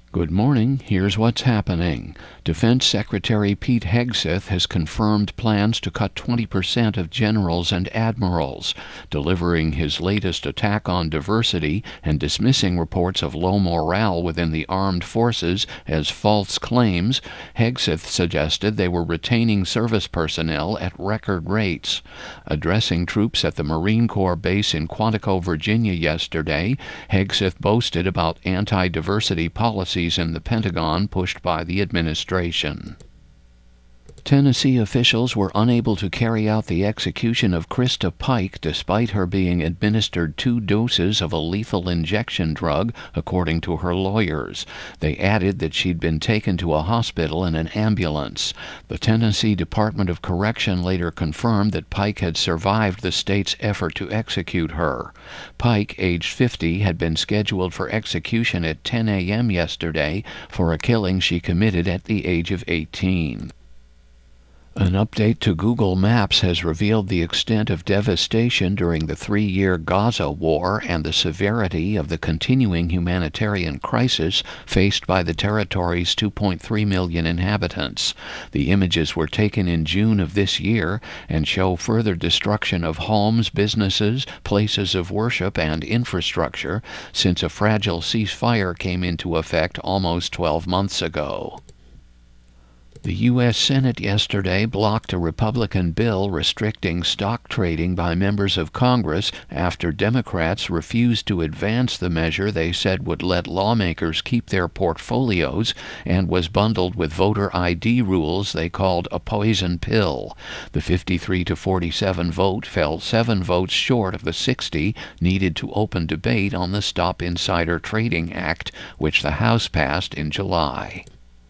Good morning. Here's what's happening. Defense Secretary Pete Hegseth has confirmed plans to cut 20% of generals and admirals, delivering his latest attack on diversity and dismissing reports of low morale within the armed forces as false claims. Hegseth suggested they were retaining service personnel at record rates. Addressing troops at the Marine Corps base in Quantico, Virginia yesterday, Hegseth boasted about anti-diversity policies in the Pentagon pushed by the administration. Tennessee officials were unable to carry out the execution of Krista Pike despite her being administered 2 doses of a lethal injection drug, according to her lawyers. They added that she'd been taken to a hospital in an ambulance. The Tennessee Department of Correction later confirmed that Pike had survived the state's effort to execute her. Pike, aged 50, had been scheduled for execution at 10 a.m. yesterday for a killing she committed at the age of 18. An update to Google Maps has revealed the extent of devastation during the 3-year Gaza war and the severity of the continuing humanitarian crisis faced by the territory's 2.3 million inhabitants. The images were taken in June of this year and show further destruction of homes, businesses, places of worship, and infrastructure since a fragile ceasefire came into effect almost 12 months ago. The U.S. Senate yesterday blocked a Republican bill restricting stock trading by members of Congress after Democrats refused to advance the measure they said would let lawmakers keep their portfolios and was bundled with voter ID rules they called a poison pill. The 53-47 vote fell 7 votes short of the 60 needed to open debate on the Stop Insider Trading Act, which the House passed in July.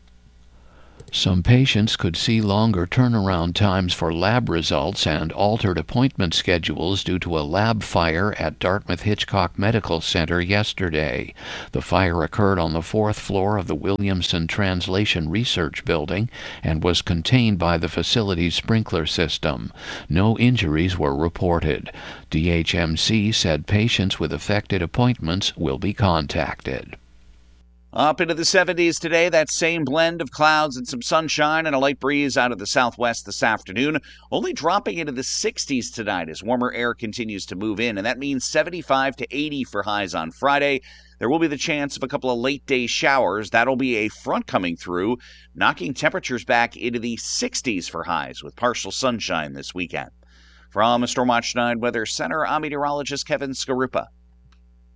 Some patients could see longer turnaround times for lab results and altered appointment schedules due to a lab fire at Dartmouth-Hitchcock Medical Center yesterday. The fire occurred on the 4th floor of the Williamson Translation Research Building and was contained by the facility's sprinkler system. No injuries were reported. DHMC said patients with affected appointments will be contacted. Up into the 70s today, that same blend of clouds and some sunshine and a light breeze out of the southwest this afternoon, only dropping into the 60s tonight as warmer air continues to move in, and that means 75 to 80 for highs on Friday. There will be the chance of a couple of late-day showers. That'll be a front coming through, knocking temperatures back into the 60s for highs with partial sunshine this weekend. From the Storm Watch 9 Weather Center, I'm meteorologist Kevin Skarupa.